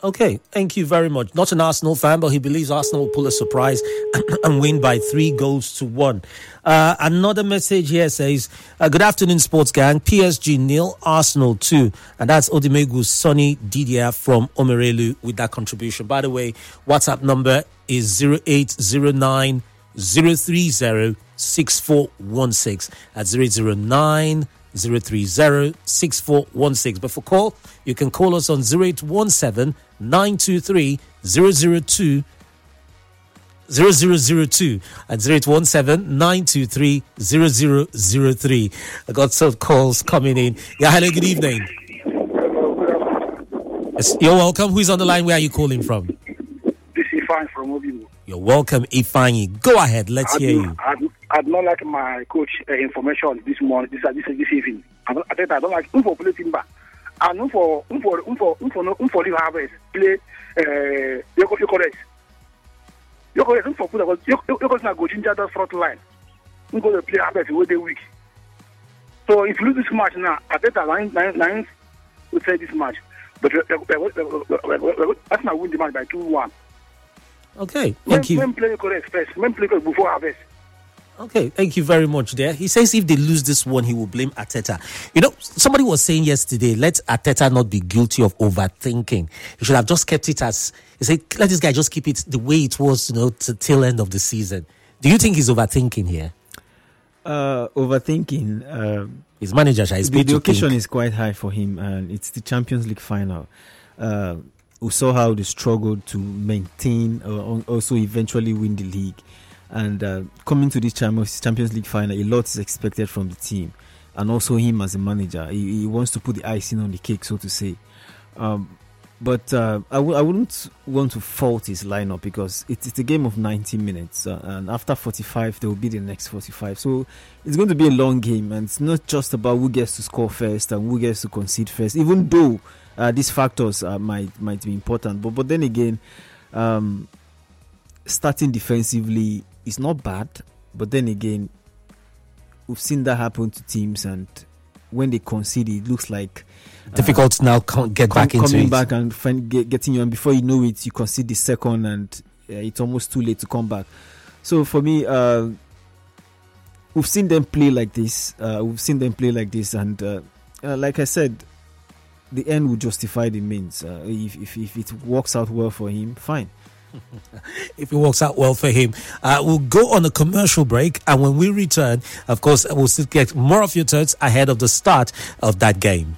Okay, thank you very much. Not an Arsenal fan, but he believes Arsenal will pull a surprise and win by 3-1. Another message here says, good afternoon, sports gang. PSG 0, Arsenal 2. And that's Odimegu's Sonny Didier from Omerelu with that contribution. By the way, WhatsApp number is 0809 030 6416. That's 0809 030 6416. But for call, you can call us on 0817 923 002 and 0817 923 0003. I got some calls coming in. Yeah, hello, good evening. Yes, you're welcome. Who's on the line? Where are you calling from? This is Ifeanyi from Obibo. You're welcome, Ifeanyi. Go ahead, let's hear you. I'd not like my coach information this morning, this evening. I don't like for play timber. And for the harvest play Yokores. Yokores for put Yokores na go ginger that front line. We go to play harvest with the week. So if you lose this match now, I think nine would say this match. But that's not win the match by 2-1. Okay, thank you. Men play correct first. Men play before harvest. Okay, thank you very much there. He says if they lose this one, he will blame Arteta. You know, somebody was saying yesterday, let Arteta not be guilty of overthinking. He should have just kept it as, he said, let this guy just keep it the way it was, to the tail end of the season. Do you think he's overthinking here? Overthinking. His manager, the occasion is quite high for him, and it's the Champions League final. We saw how they struggled to maintain or also eventually win the league. And coming to this Champions League final, a lot is expected from the team. And also him as a manager. He wants to put the icing on the cake, so to say. But I wouldn't want to fault his lineup because it's a game of 90 minutes. And after 45, there will be the next 45. So it's going to be a long game. And it's not just about who gets to score first and who gets to concede first, even though these factors might be important. But then again, starting defensively is not bad. But then again, we've seen that happen to teams, and when they concede, it looks like difficult to now get back into it. Coming back and getting you, and before you know it, you concede the second, and it's almost too late to come back. So for me, we've seen them play like this. And like I said, the end will justify the means. If it works out well for him, fine. If it works out well for him, we'll go on a commercial break, and when we return, of course, we'll still get more of your thoughts ahead of the start of that game.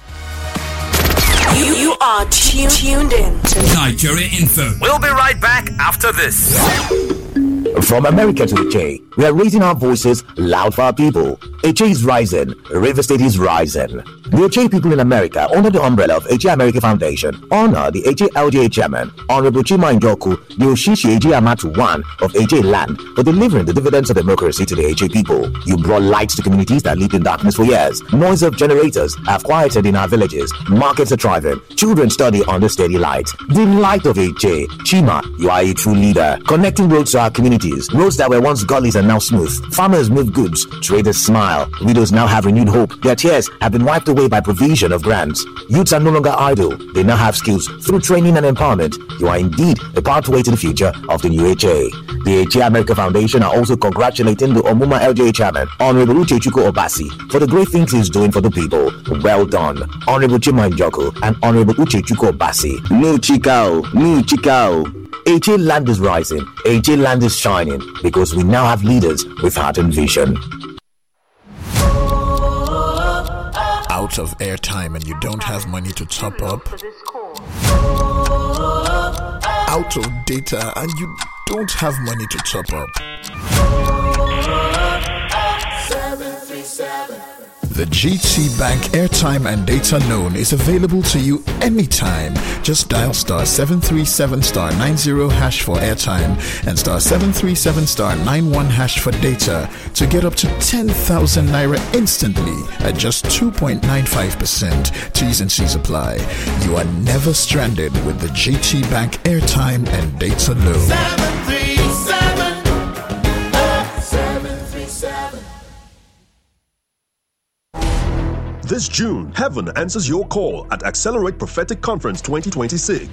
You are tuned in to Nigeria Info. We'll be right back after this. From America to HA, we are raising our voices loud for our people. HA is rising. River State is rising. The HA people in America, under the umbrella of HA America Foundation, honor the HA LGA chairman, Honorable Chima Njoku, the Oshishi HA Amatu I of HA land, for delivering the dividends of democracy to the HA people. You brought light to communities that lived in darkness for years. Noise of generators have quieted in our villages. Markets are thriving. Children study under steady light. The light of HA. Chima, you are a true leader. Connecting roads to our communities. Roads that were once gullies are now smooth. Farmers move goods. Traders smile. Widows now have renewed hope. Their tears have been wiped away by provision of grants. Youths are no longer idle. They now have skills through training and empowerment. You are indeed a pathway to the future of the new HA. The HA America Foundation are also congratulating the Omuma LGA chairman, Honorable Uchechukwu Obasi, for the great things he's doing for the people. Well done, Honorable Chima Njoku and Honorable Uchechukwu Obasi. No chikao. HA land is rising. HA land is shining because we now have leaders with heart and vision. Out of airtime and you don't have money to top up? Out of data and you don't have money to top up? The GT Bank airtime and data loan is available to you anytime. Just dial star 737 star 90 hash for airtime and star 737 star 91 hash for data to get up to 10,000 naira instantly at just 2.95%. T's and C's apply. You are never stranded with the GT Bank airtime and data loan. 737 This June, Heaven answers your call at Accelerate Prophetic Conference 2026.